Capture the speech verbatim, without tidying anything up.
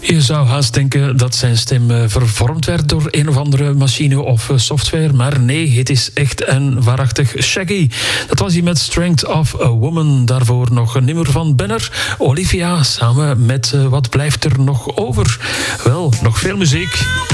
Je zou haast denken dat zijn stem vervormd werd door een of andere machine of software. Maar nee, het is echt en waarachtig Shaggy. Dat was hij met Strength of a Woman. Daarvoor nog een nummer van Benner. Olivia samen met uh, Wat blijft er nog over? Wel, nog veel muziek.